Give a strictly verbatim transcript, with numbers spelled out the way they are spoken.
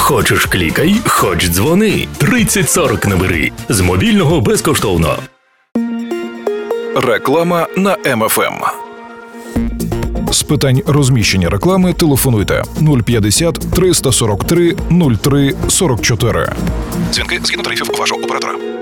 Хочеш клікай, хоч дзвони. тридцять сорок набери. З мобільного безкоштовно. Реклама на Ем Еф Ем. З питань розміщення реклами телефонуйте нуль п'ятдесят триста сорок три нуль три сорок чотири. Дзвінки згідно тарифів вашого оператора.